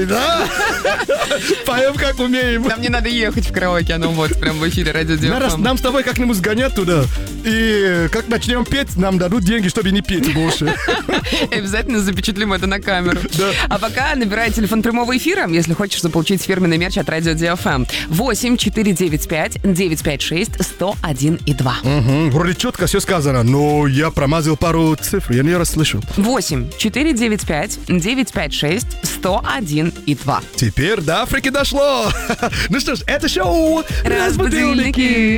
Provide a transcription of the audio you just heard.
Ой, да? Поем как умеем. Нам не надо ехать в караоке, ну вот, прям в эфире Радио DFM. Нам с тобой как-нибудь сгонять туда. И как начнем петь, нам дадут деньги, чтобы не петь больше. Обязательно запечатлим это на камеру. Да. А пока набирай телефон прямого эфира, если хочешь заполучить фирменный мерч от Радио DFM. 8-495-956-101-2. Вроде четко все сказано, но я промазал пару цифр, я не расслышал. 8-495-956-101-2. Теперь до Африки дошло. Ну что ж, это шоу Разбудильники.